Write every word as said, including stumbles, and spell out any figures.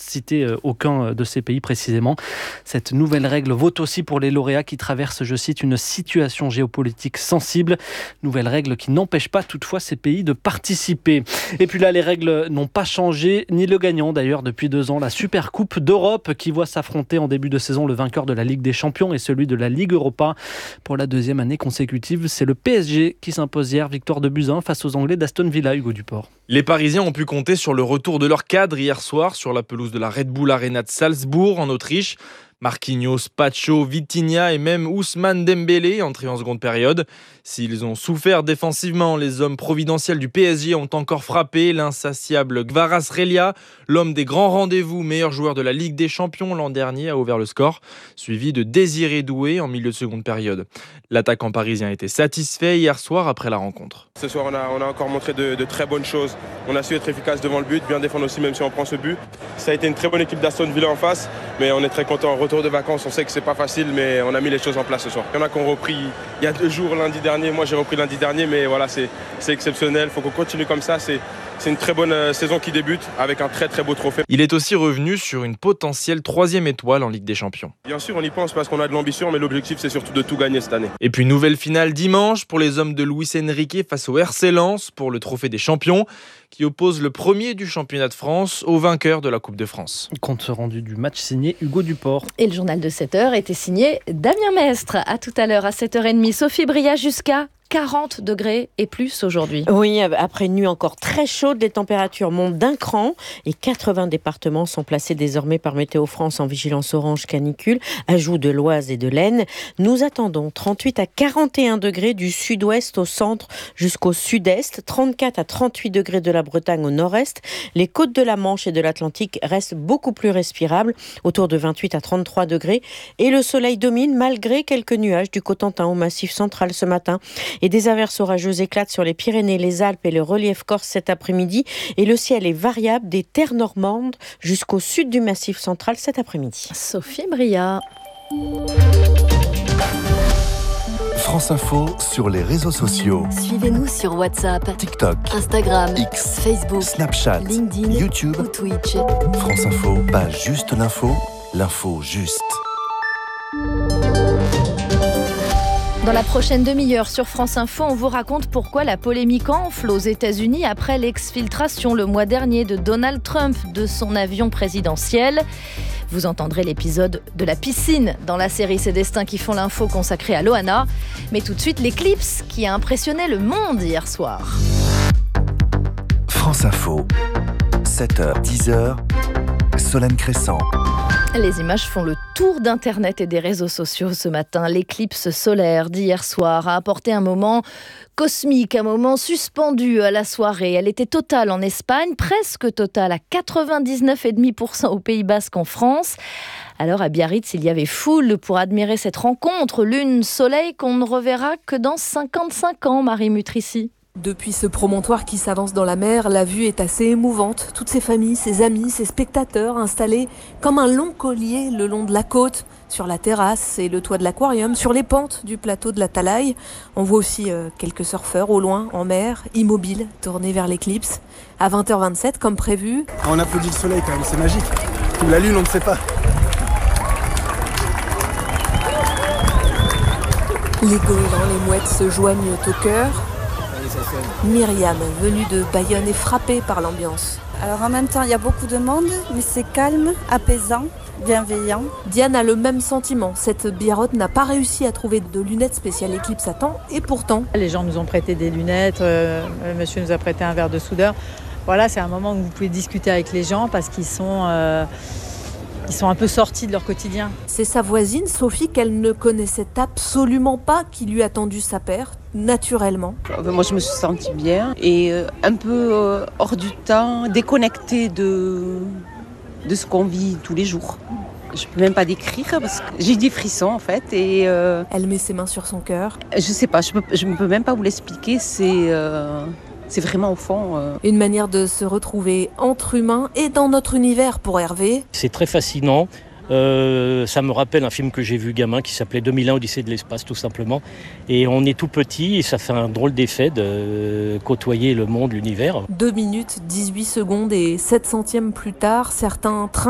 citer aucun de ces pays précisément. Cette nouvelle règle vaut aussi pour les lauréats qui traversent, je cite, une situation géopolitique sensible. Nouvelle règle qui n'empêche pas toutefois ces pays de participer. Et puis là, les règles n'ont pas changé, ni le gagnant d'ailleurs depuis deux ans. La Supercoupe d'Europe qui voit s'affronter en début de saison le vainqueur de la Ligue des Champions et celui de la Ligue Europa. Pour la deuxième année consécutive, c'est le P S G qui s'impose hier, victoire de buts à un face aux Anglais d'Aston Villa, Hugo Duport. Les Parisiens ont pu compter sur le retour de leur cadre hier soir sur la pelouse de la Red Bull Arena de Salzbourg en Autriche. Marquinhos, Pacho, Vitinha et même Ousmane Dembélé entrés en seconde période. S'ils ont souffert défensivement, les hommes providentiels du P S G ont encore frappé. L'insatiable Kvaratskhelia, l'homme des grands rendez-vous, meilleur joueur de la Ligue des Champions l'an dernier, a ouvert le score, suivi de Désiré Doué en milieu de seconde période. L'attaquant parisien était satisfait hier soir après la rencontre. Ce soir, on a, on a encore montré de, de très bonnes choses. On a su être efficace devant le but, bien défendre aussi même si on prend ce but. Ça a été une très bonne équipe d'Aston Villa en face, mais on est très content. Retour de vacances, on sait que c'est pas facile, mais on a mis les choses en place ce soir. Il y en a qui ont repris il y a deux jours, lundi dernier. Moi, j'ai repris lundi dernier, mais voilà, c'est, c'est exceptionnel. Il faut qu'on continue comme ça. C'est, c'est une très bonne saison qui débute avec un très très beau trophée. Il est aussi revenu sur une potentielle troisième étoile en Ligue des Champions. Bien sûr, on y pense parce qu'on a de l'ambition, mais l'objectif, c'est surtout de tout gagner cette année. Et puis, nouvelle finale dimanche pour les hommes de Luis Enrique face au R C Lens pour le trophée des champions, qui oppose le premier du championnat de France au vainqueur de la Coupe de France. Compte rendu du match signé Hugo Duport. Et le journal de sept heures était signé Damien Mestre. À tout à l'heure à sept heures trente. Sophie Bria jusqu'à quarante degrés et plus aujourd'hui. Oui, après une nuit encore très chaude, les températures montent d'un cran et quatre-vingts départements sont placés désormais par Météo France en vigilance orange canicule, ajout de l'Oise et de l'Aisne. Nous attendons trente-huit à quarante et un degrés du sud-ouest au centre jusqu'au sud-est, trente-quatre à trente-huit degrés de la Bretagne au nord-est. Les côtes de la Manche et de l'Atlantique restent beaucoup plus respirables, autour de vingt-huit à trente-trois degrés. Et le soleil domine malgré quelques nuages du Cotentin au Massif central ce matin. Et des averses orageuses éclatent sur les Pyrénées, les Alpes et le relief corse cet après-midi. Et le ciel est variable des terres normandes jusqu'au sud du Massif central cet après-midi. Sophie Bria. France Info sur les réseaux sociaux. Suivez-nous sur WhatsApp, TikTok, Instagram, X, Facebook, Snapchat, LinkedIn, YouTube ou Twitch. France Info, pas juste l'info, l'info juste. Dans la prochaine demi-heure sur France Info, on vous raconte pourquoi la polémique enfle aux États-Unis après l'exfiltration le mois dernier de Donald Trump de son avion présidentiel. Vous entendrez l'épisode de la piscine dans la série Ces destins qui font l'info consacrée à Loana. Mais tout de suite, l'éclipse qui a impressionné le monde hier soir. France Info, sept heures, dix heures, Solène Crescent. Les images font le tour d'Internet et des réseaux sociaux ce matin. L'éclipse solaire d'hier soir a apporté un moment cosmique, un moment suspendu à la soirée. Elle était totale en Espagne, presque totale à quatre-vingt-dix-neuf virgule cinq pour cent au Pays Basque en France. Alors à Biarritz, il y avait foule pour admirer cette rencontre lune-soleil qu'on ne reverra que dans cinquante-cinq ans, Marie Mutrici. Depuis ce promontoire qui s'avance dans la mer, la vue est assez émouvante. Toutes ces familles, ces amis, ces spectateurs installés comme un long collier le long de la côte, sur la terrasse et le toit de l'aquarium, sur les pentes du plateau de la Talaï. On voit aussi euh, quelques surfeurs au loin, en mer, immobiles, tournés vers l'éclipse. À vingt heures vingt-sept, comme prévu. On applaudit le soleil quand même, c'est magique. Ou la lune, on ne sait pas. Les goélands, les mouettes se joignent au chœur. Myriam, venue de Bayonne, est frappée par l'ambiance. Alors en même temps, il y a beaucoup de monde, mais c'est calme, apaisant, bienveillant. Diane a le même sentiment. Cette biarrotte n'a pas réussi à trouver de lunettes spéciales éclipse à temps, et pourtant... Les gens nous ont prêté des lunettes, euh, monsieur nous a prêté un verre de soudeur. Voilà, c'est un moment où vous pouvez discuter avec les gens parce qu'ils sont... Euh Ils sont un peu sortis de leur quotidien. C'est sa voisine, Sophie, qu'elle ne connaissait absolument pas, qui lui a tendu sa paire, naturellement. Moi, je me suis sentie bien et euh, un peu euh, hors du temps, déconnectée de, de ce qu'on vit tous les jours. Je ne peux même pas décrire parce que j'ai des frissons en fait. Et, euh, Elle met ses mains sur son cœur. Je ne sais pas, je ne peux même pas vous l'expliquer. C'est... Euh C'est vraiment au fond... Euh... Une manière de se retrouver entre humains et dans notre univers pour Hervé. C'est très fascinant. Euh, ça me rappelle un film que j'ai vu gamin qui s'appelait deux mille un Odyssée de l'espace tout simplement. Et on est tout petit et ça fait un drôle d'effet de côtoyer le monde, l'univers. deux minutes, dix-huit secondes et sept centièmes plus tard, certains trains